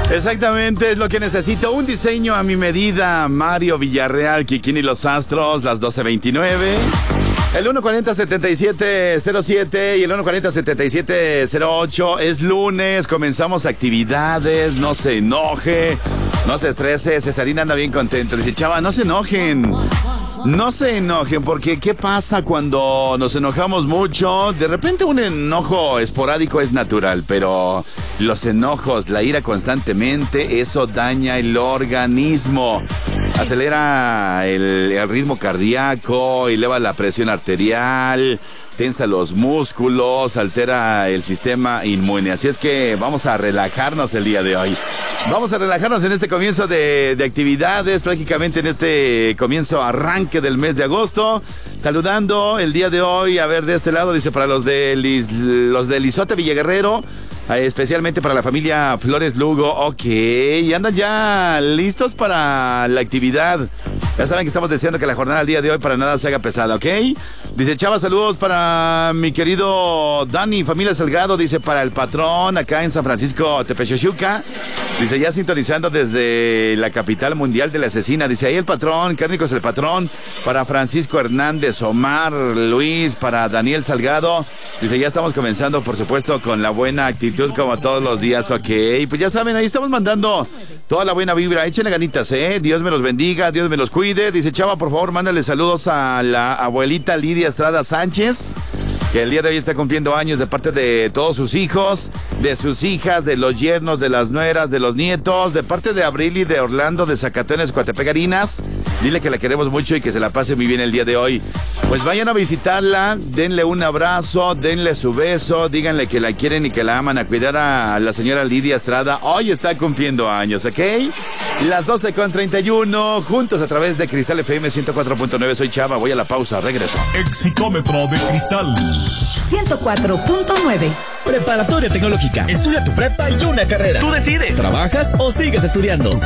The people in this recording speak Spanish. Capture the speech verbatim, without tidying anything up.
Exactamente, es lo que necesito. Un diseño a mi medida. Mario Villarreal, Kikini Los Astros, las doce veintinueve. El uno cuarenta, setenta y siete cero siete y el uno cuarenta, setenta y siete cero ocho. Es lunes, comenzamos actividades. No se enoje, no se estrese. Cesarina anda bien contenta. Dice, chava, no se enojen. No se enojen, porque ¿qué pasa cuando nos enojamos mucho? De repente un enojo esporádico es natural, pero los enojos, la ira constantemente, eso daña el organismo. Acelera el, el ritmo cardíaco, eleva la presión arterial, tensa los músculos, altera el sistema inmune. Así es que vamos a relajarnos el día de hoy. Vamos a relajarnos en este comienzo de, de actividades, prácticamente en este comienzo arranque del mes de agosto. Saludando el día de hoy, a ver, de este lado, dice para los de, Lis, los de Lizote Villaguerrero, especialmente para la familia Flores Lugo. Ok, y andan ya listos para la actividad. Ya saben que estamos deseando que la jornada del día de hoy para nada se haga pesada, ¿ok? Dice, Chava, saludos para mi querido Dani, familia Salgado. Dice, para el patrón acá en San Francisco Tepechochuca. Dice, ya sintonizando desde la capital mundial de la asesina. Dice, ahí el patrón, Cárnicos el patrón. Para Francisco Hernández, Omar, Luis, para Daniel Salgado. Dice, ya estamos comenzando, por supuesto, con la buena actitud como todos los días, ok. Pues ya saben, ahí estamos mandando toda la buena vibra. Échenle ganitas, ¿eh? Dios me los bendiga, Dios me los cuide. Dice, Chava, por favor, mándale saludos a la abuelita Lidia Estrada Sánchez, que el día de hoy está cumpliendo años, de parte de todos sus hijos, de sus hijas, de los yernos, de las nueras, de los nietos, de parte de Abril y de Orlando de Zacatones, Coatepegarinas. Dile que la queremos mucho y que se la pase muy bien el día de hoy. Pues vayan a visitarla, denle un abrazo, denle su beso, díganle que la quieren y que la aman, a cuidar a la señora Lidia Estrada. Hoy está cumpliendo años, ¿ok? Las doce con treinta y uno, juntos a través de Cristal F M ciento cuatro punto nueve. Soy Chava, voy a la pausa, regreso. Exicómetro de Cristal ciento cuatro punto nueve. Preparatoria Tecnológica. Estudia tu prepa y una carrera. Tú decides. ¿Trabajas o sigues estudiando?